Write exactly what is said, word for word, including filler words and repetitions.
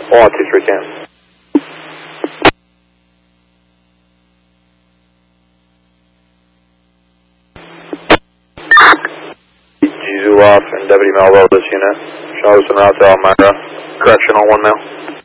one two three can. Zuloff and Deputy Melville, this unit. Charleston route to Elmira. Correction on one mil.